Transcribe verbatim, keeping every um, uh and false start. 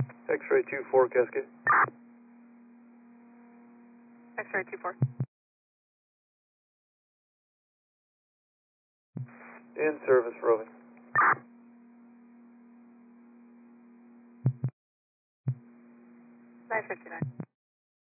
X-ray two four, Cascade. X-ray two four. In service, roving. nine fifty-nine.